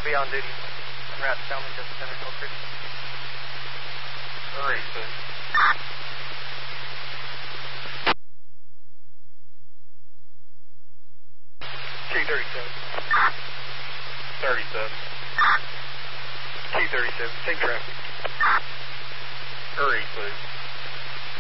I'll be on duty. En route to Salmon Justice Center, Hill Creek. 37. T-37. 37. T-37, same traffic.